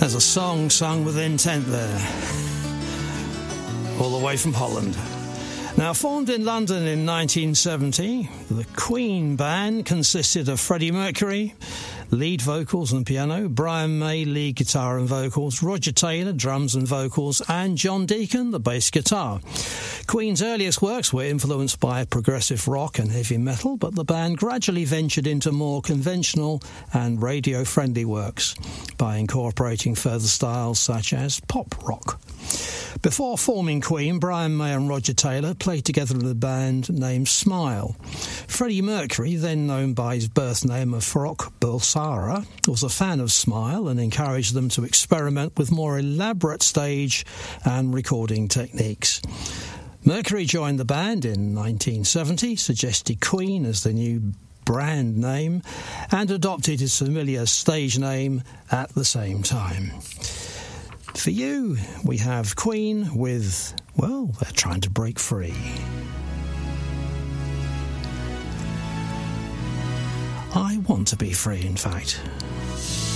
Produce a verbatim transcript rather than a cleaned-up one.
There's a song sung with intent there, all the way from Holland. Now, formed in London in nineteen seventy, the Queen band consisted of Freddie Mercury, lead vocals and piano, Brian May, lead guitar and vocals, Roger Taylor, drums and vocals, and John Deacon, the bass guitar. Queen's earliest works were influenced by progressive rock and heavy metal, but the band gradually ventured into more conventional and radio-friendly works by incorporating further styles such as pop rock. Before forming Queen, Brian May and Roger Taylor played together in a band named Smile. Freddie Mercury, then known by his birth name of Farrokh Bulsara, was a fan of Smile and encouraged them to experiment with more elaborate stage and recording techniques. Mercury joined the band in nineteen seventy, suggested Queen as the new brand name, and adopted his familiar stage name at the same time. For you, we have Queen with, well, they're trying to break free. I want to be free, in fact.